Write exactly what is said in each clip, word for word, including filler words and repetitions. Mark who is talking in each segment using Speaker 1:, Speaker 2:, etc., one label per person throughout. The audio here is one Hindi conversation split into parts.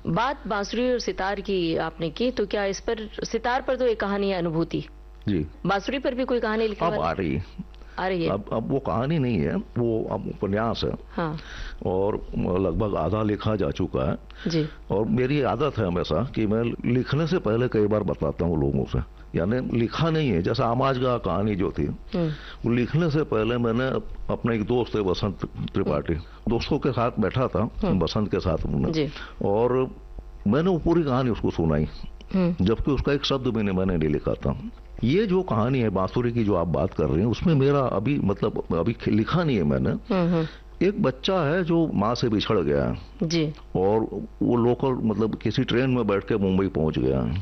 Speaker 1: बात बांसुरी और सितार की आपने की, तो क्या इस पर, सितार पर तो एक कहानी है अनुभूति जी, बांसुरी पर भी कोई कहानी लिखी
Speaker 2: अब आ रही है
Speaker 1: आ रही है
Speaker 2: अब अब वो कहानी नहीं है, वो अब उपन्यास है।
Speaker 1: हाँ।
Speaker 2: और लगभग आधा लिखा जा चुका है
Speaker 1: जी।
Speaker 2: और मेरी आदत है हमेशा कि मैं लिखने से पहले कई बार बताता हूँ लोगों से, यानी लिखा नहीं है। जैसे आमाज का कहानी जो थी, वो लिखने से पहले मैंने अपने एक दोस्त है बसंत त्रिपाठी, दोस्तों के साथ बैठा था, बसंत के साथ मैंने, और मैंने वो पूरी कहानी उसको सुनाई, जबकि उसका एक शब्द भी नहीं मैंने नहीं लिखा था। ये जो कहानी है बांसुरी की जो आप बात कर रहे हैं, उसमें मेरा अभी मतलब अभी लिखा नहीं है मैंने। एक बच्चा है जो माँ से बिछड़ गया है जी, और वो लोकल मतलब किसी ट्रेन में बैठ के मुंबई पहुंच गया है,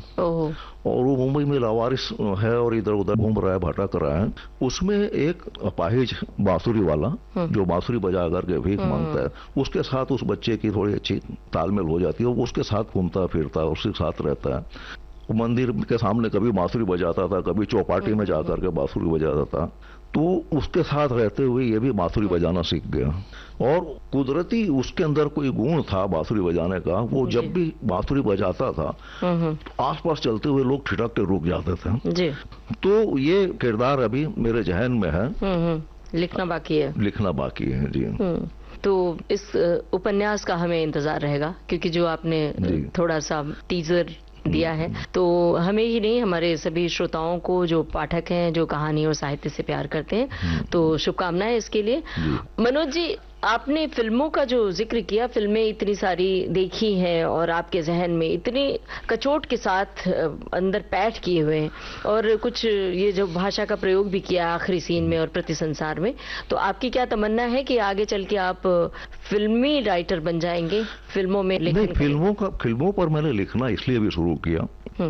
Speaker 2: और वो मुंबई में लावारिस है और इधर उधर घूम रहा है, भटक रहा है। उसमें एक अपाहिज बांसुरी वाला जो बांसुरी बजा करके भीख मांगता है, उसके साथ उस बच्चे की थोड़ी अच्छी तालमेल हो जाती है, वो उसके साथ घूमता फिरता है, उसके साथ रहता है। मंदिर के सामने कभी बांसुरी बजाता था, कभी चौपाटी में जाकर के बांसुरी बजाता था, तो उसके साथ रहते हुए ये भी बांसुरी बजाना सीख गया। और कुदरती उसके अंदर कोई गुण था बांसुरी बजाने का, वो जब भी बांसुरी बजाता था तो आसपास चलते हुए लोग ठिठक के रुक जाते थे जी। तो ये किरदार अभी मेरे जहन में है,
Speaker 1: लिखना बाकी है
Speaker 2: लिखना बाकी है जी।
Speaker 1: तो इस उपन्यास का हमें इंतजार रहेगा, क्योंकि जो आपने थोड़ा सा टीजर दिया है, तो हमें ही नहीं, हमारे सभी श्रोताओं को जो पाठक हैं, जो कहानी और साहित्य से प्यार करते हैं, तो शुभकामनाएं इसके लिए। मनोज जी, आपने फिल्मों का जो जिक्र किया, फिल्में इतनी सारी देखी हैं और आपके जहन में इतनी कचोट के साथ अंदर पैठ किए हुए हैं, और कुछ ये जो भाषा का प्रयोग भी किया आखिरी सीन में और प्रति संसार में, तो आपकी क्या तमन्ना है कि आगे चल के आप फिल्मी राइटर बन जाएंगे, फिल्मों में लेखन?
Speaker 2: फिल्मों का फिल्मों पर मैंने लिखना इसलिए भी शुरू किया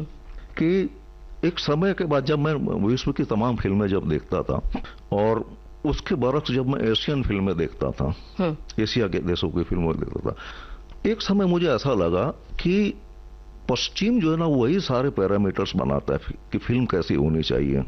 Speaker 2: कि एक समय के बाद जब मैं विश्व की तमाम फिल्में जब देखता था, और उसके बरक्स जब मैं एशियन फिल्में देखता था, एशिया के देशों की फिल्में देखता था, एक समय मुझे ऐसा लगा कि पश्चिम जो है ना वही सारे पैरामीटर्स बनाता है कि फिल्म कैसी होनी चाहिए।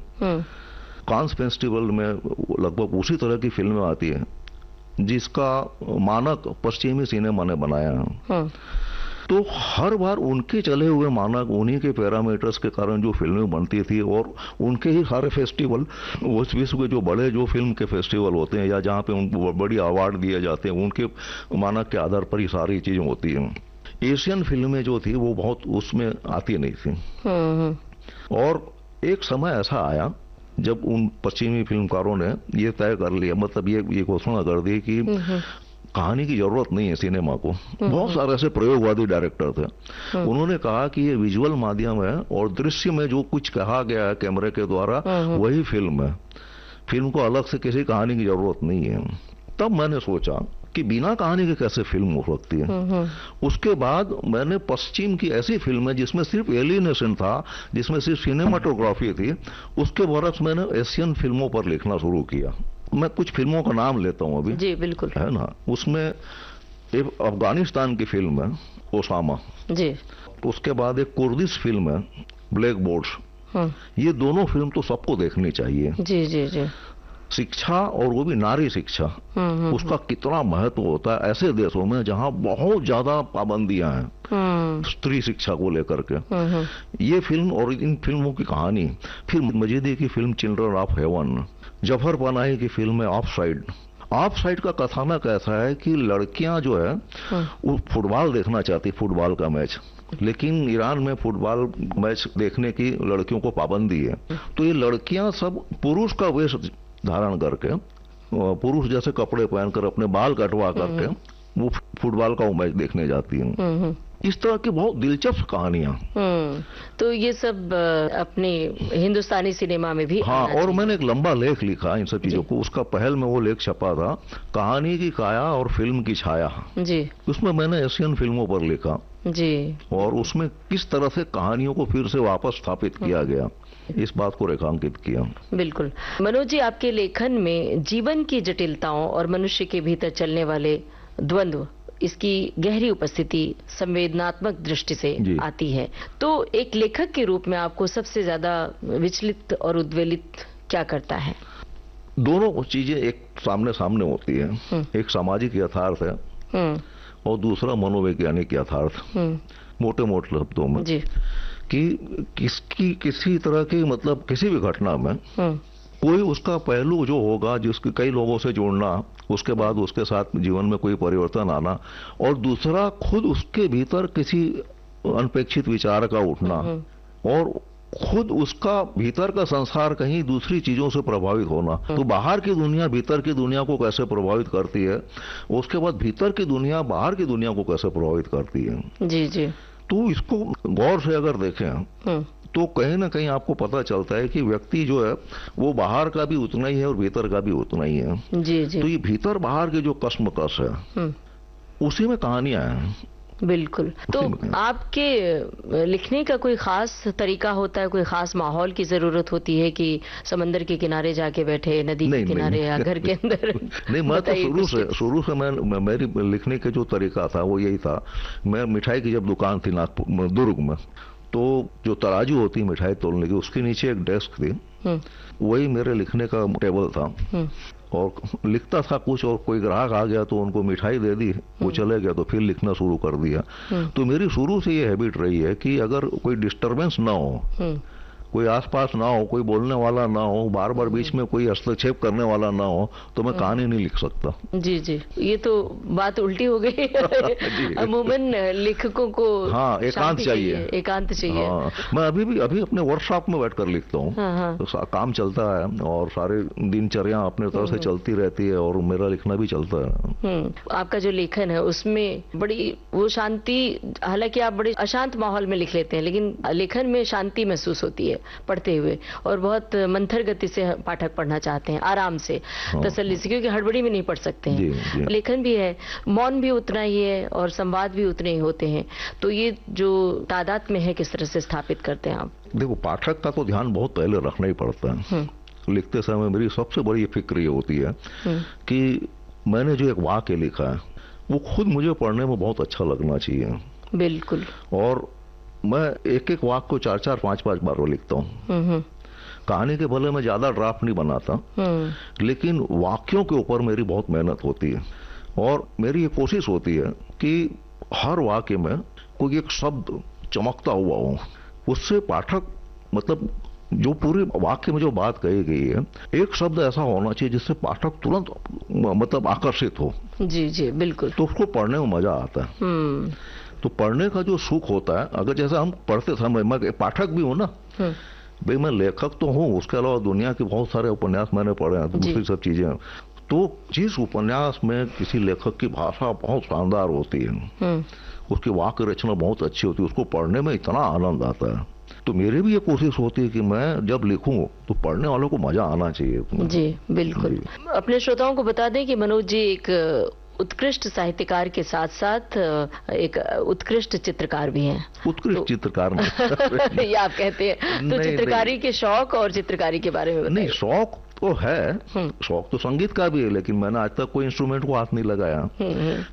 Speaker 2: कांस फेस्टिवल में लगभग उसी तरह की फिल्में आती है जिसका मानक पश्चिमी सिनेमा ने बनाया है। तो हर बार उनके चले हुए मानक, उन्हीं के पैरामीटर्स के कारण जो फिल्में बनती थी, और उनके ही सारे फेस्टिवल, उस विश्व के जो बड़े जो फिल्म के फेस्टिवल होते हैं या जहाँ पे उनको बड़ी अवार्ड दिए जाते हैं, उनके मानक के आधार पर ही सारी चीजें होती हैं। एशियन फिल्में जो थी वो बहुत उसमें आती नहीं थी, और एक समय ऐसा आया जब उन पश्चिमी फिल्मकारों ने ये तय कर लिया, मतलब ये ये घोषणा कर दी कि कहानी की जरूरत नहीं है सिनेमा को। बहुत सारे ऐसे प्रयोगवादी डायरेक्टर थे, उन्होंने कहा कि ये विजुअल माध्यम है और दृश्य में जो कुछ कहा गया है कैमरे के द्वारा वही फिल्म है, फिल्म को अलग से किसी कहानी की जरूरत नहीं है। तब मैंने सोचा कि बिना कहानी के कैसे फिल्म हो सकती है। उसके बाद मैंने पश्चिम की ऐसी फिल्में जिसमें सिर्फ एलिनेशन था, जिसमें सिर्फ सिनेमाटोग्राफी थी, उसके बरक्स मैंने एशियन फिल्मों पर लिखना शुरू किया। मैं कुछ फिल्मों का नाम लेता हूं अभी
Speaker 1: जी, बिल्कुल,
Speaker 2: है ना। उसमें एक अफगानिस्तान की फिल्म है ओसामा जी, उसके बाद एक कुर्दिश फिल्म है ब्लैक बोर्ड्स। ये दोनों फिल्म तो सबको देखनी चाहिए
Speaker 1: जी जी जी।
Speaker 2: शिक्षा, और वो भी नारी शिक्षा, उसका कितना महत्व होता है ऐसे देशों में जहां बहुत ज्यादा पाबंदियां हैं स्त्री शिक्षा को लेकर के। ये फिल्म और इन फिल्मों की कहानी, फिर मजीदी की film children of haven, Zafar Panahi की फिल्म है ऑफ साइड। ऑफ साइड का कथानक ऐसा है कि लड़कियां जो है वो फुटबॉल देखना चाहती, फुटबॉल का मैच, लेकिन ईरान में फुटबॉल मैच देखने की लड़कियों को पाबंदी है। तो ये लड़कियां सब पुरुष का वेश धारण करके, पुरुष जैसे कपड़े पहनकर, अपने बाल कटवा करके वो फुटबॉल का मैच देखने जाती हैं। इस तरह की बहुत दिलचस्प कहानियां।
Speaker 1: तो ये सब अपने हिंदुस्तानी सिनेमा में भी
Speaker 2: हाँ, और मैंने एक लंबा लेख लिखा इन सब चीजों को। उसका पहल में वो लेख छपा था, कहानी की काया और फिल्म की छाया जी। उसमें मैंने एशियन फिल्मों पर लिखा जी, और उसमें किस तरह से कहानियों को फिर से वापस स्थापित किया गया, इस बात को रेखांकित किया।
Speaker 1: बिल्कुल। मनोज जी, आपके लेखन में जीवन की जटिलताओं और मनुष्य के भीतर चलने वाले द्वंद्व, इसकी गहरी उपस्थिति संवेदनात्मक दृष्टि से आती है। तो एक लेखक के रूप में आपको सबसे ज्यादा विचलित और उद्वेलित क्या करता है?
Speaker 2: दोनों चीजें एक सामने सामने होती है। एक सामाजिक यथार्थ है और दूसरा मनोवैज्ञानिक यथार्थ, मोटे मोटे शब्दों में जी। कि किसकी किसी तरह की मतलब किसी भी घटना में कोई उसका पहलू जो होगा जिसके कई लोगों से जुड़ना, उसके बाद उसके साथ जीवन में कोई परिवर्तन आना, और दूसरा खुद उसके भीतर किसी अनपेक्षित विचार का उठना, और खुद उसका भीतर का संसार कहीं दूसरी चीजों से प्रभावित होना। तो बाहर की दुनिया भीतर की दुनिया को कैसे प्रभावित करती है, उसके बाद भीतर की दुनिया बाहर की दुनिया को कैसे प्रभावित करती है। जी जी। तो इसको गौर से अगर देखें तो कहीं ना कहीं आपको पता चलता है कि व्यक्ति जो है वो बाहर का भी उतना ही है और भीतर का भी उतना ही है। जी जी। तो ये भीतर बाहर के जो कश्मकश है उसी में कहानियां हैं।
Speaker 1: बिल्कुल। तो आपके लिखने का कोई खास तरीका होता है, कोई खास माहौल की जरूरत होती है कि समंदर के किनारे जाके बैठे, नदी के किनारे या घर के अंदर?
Speaker 2: नहीं, मैं तो शुरू से शुरू से मैं मेरी लिखने का जो तरीका था वो यही था। मैं मिठाई की जब दुकान थी नागपुर दुर्ग में, तो जो तराजू होती है मिठाई तोलने की, उसके नीचे एक डेस्क थी, वही मेरे लिखने का टेबल था। और लिखता था कुछ, और कोई ग्राहक आ गया तो उनको मिठाई दे दी, वो चले गया, तो फिर लिखना शुरू कर दिया। तो मेरी शुरू से ये हैबिट रही है कि अगर कोई डिस्टरबेंस ना हो, कोई आसपास ना हो, कोई बोलने वाला ना हो, बार बार बीच में कोई हस्तक्षेप करने वाला ना हो, तो मैं कहानी नहीं लिख सकता।
Speaker 1: जी जी। ये तो बात उल्टी हो गई। अमूमन लेखकों को
Speaker 2: हाँ एकांत चाहिए,
Speaker 1: एकांत चाहिए।
Speaker 2: हाँ, मैं अभी भी अभी अपने वर्कशॉप में बैठकर लिखता हूँ। हाँ, हाँ। तो काम चलता है और सारे दिनचर्या अपने तरह से चलती रहती है और मेरा लिखना भी चलता है।
Speaker 1: आपका जो लेखन है उसमें बड़ी वो शांति, हालांकि आप बड़े अशांत माहौल में लिख लेते हैं, लेकिन लेखन में शांति महसूस होती है पढ़ते हुए, और बहुत मंथर गति से पाठक पढ़ना चाहते हैं, आराम से, तसल्ली से, क्योंकि हड़बड़ी में नहीं पढ़ सकते हैं। जी, जी। लेखन भी है, मौन भी उतना ही है और संवाद भी उतने ही होते हैं। तो ये जो तादाद में है किस तरह से स्थापित करते हैं आप?
Speaker 2: देखो, पाठक का तो ध्यान बहुत पहले रखना ही पड़ता है। लिखते समय मेरी सबसे बड़ी फिक्र ये होती है कि मैंने जो एक वाक्य लिखा है वो खुद मुझे पढ़ने में बहुत अच्छा लगना चाहिए।
Speaker 1: बिल्कुल।
Speaker 2: और मैं एक एक वाक्य को चार चार पांच पांच बार लिखता हूँ। कहानी के भले मैं ज्यादा ड्राफ्ट नहीं बनाता, लेकिन वाक्यों के ऊपर मेरी बहुत मेहनत होती है, और मेरी ये कोशिश होती है कि हर वाक्य में कोई एक शब्द चमकता हुआ हो, उससे पाठक मतलब जो पूरे वाक्य में जो बात कही गई है, एक शब्द ऐसा होना चाहिए जिससे पाठक तुरंत मतलब आकर्षित हो।
Speaker 1: जी जी बिल्कुल।
Speaker 2: तो उसको पढ़ने में मजा आता है। तो पढ़ने का जो सुख होता है, अगर जैसे हम पढ़ते समय, मैं पाठक भी हूं ना भाई, मैं लेखक तो हूं, उसके अलावा दुनिया के बहुत सारे उपन्यास मैंने पढ़े हैं, दूसरी सब चीजें। तो जिस उपन्यास में किसी लेखक की भाषा बहुत शानदार होती है, उसकी वाक्य रचना बहुत अच्छी होती है, उसको पढ़ने में इतना आनंद आता है। तो मेरी भी ये कोशिश होती है कि मैं जब लिखूं तो पढ़ने वालों को मजा आना चाहिए।
Speaker 1: जी बिल्कुल। जी। अपने श्रोताओं को बता दें कि मनोज जी एक उत्कृष्ट साहित्यकार के साथ साथ एक उत्कृष्ट चित्रकार भी हैं।
Speaker 2: उत्कृष्ट तो, चित्रकार
Speaker 1: ये आप कहते हैं, तो चित्रकारी के शौक और चित्रकारी के बारे में बताइए।
Speaker 2: नहीं, शौक तो है, शौक तो संगीत का भी है, लेकिन मैंने आज तक कोई इंस्ट्रूमेंट को हाथ नहीं लगाया।